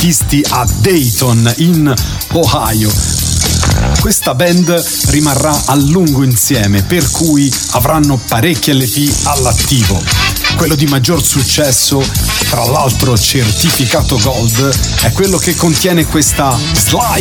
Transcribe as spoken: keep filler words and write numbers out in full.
artisti a Dayton, in Ohio. Questa band rimarrà a lungo insieme, per cui avranno parecchi L P all'attivo. Quello di maggior successo, tra l'altro certificato gold, è quello che contiene questa Slide